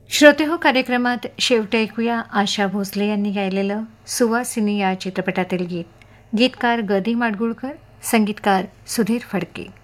श्रोते हो कार्यक्रमात शेवटी ऐकूया आशा भोसले यांनी गायलेलं सुवासिनी या चित्रपटातील गीत. गीतकार गदी माडगुळकर, संगीतकार सुधीर फडके.